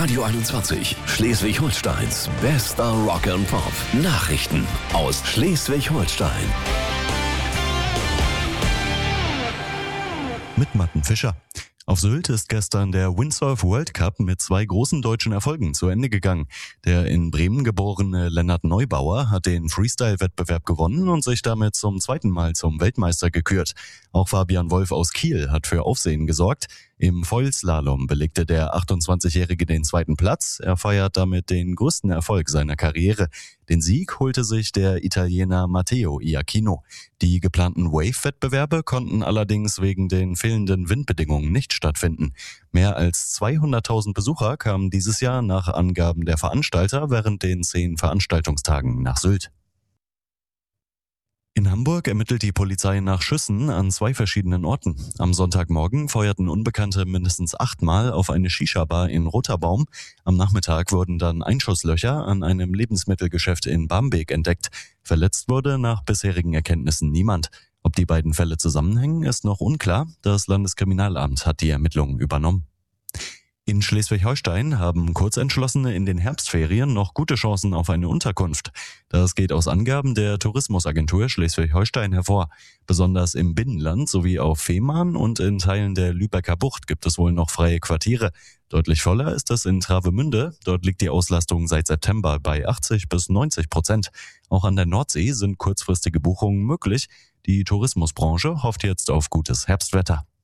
Radio 21, Schleswig-Holsteins bester Rock and Pop. Nachrichten aus Schleswig-Holstein. Mit Matten Fischer. Auf Sylt ist gestern der Windsurf World Cup mit 2 großen deutschen Erfolgen zu Ende gegangen. Der in Bremen geborene Lennart Neubauer hat den Freestyle-Wettbewerb gewonnen und sich damit zum 2. Mal zum Weltmeister gekürt. Auch Fabian Wolf aus Kiel hat für Aufsehen gesorgt. Im Foilslalom belegte der 28-Jährige den 2. Platz. Er feiert damit den größten Erfolg seiner Karriere. Den Sieg holte sich der Italiener Matteo Iachino. Die geplanten Wave-Wettbewerbe konnten allerdings wegen den fehlenden Windbedingungen nicht stattfinden. Mehr als 200.000 Besucher kamen dieses Jahr nach Angaben der Veranstalter während den 10 Veranstaltungstagen nach Sylt. In Hamburg ermittelt die Polizei nach Schüssen an 2 verschiedenen Orten. Am Sonntagmorgen feuerten Unbekannte mindestens 8-mal auf eine Shisha-Bar in Roterbaum. Am Nachmittag wurden dann Einschusslöcher an einem Lebensmittelgeschäft in Barmbek entdeckt. Verletzt wurde nach bisherigen Erkenntnissen niemand. Ob die beiden Fälle zusammenhängen, ist noch unklar. Das Landeskriminalamt hat die Ermittlungen übernommen. In Schleswig-Holstein haben Kurzentschlossene in den Herbstferien noch gute Chancen auf eine Unterkunft. Das geht aus Angaben der Tourismusagentur Schleswig-Holstein hervor. Besonders im Binnenland sowie auf Fehmarn und in Teilen der Lübecker Bucht gibt es wohl noch freie Quartiere. Deutlich voller ist es in Travemünde. Dort liegt die Auslastung seit September bei 80-90%. Auch an der Nordsee sind kurzfristige Buchungen möglich. Die Tourismusbranche hofft jetzt auf gutes Herbstwetter.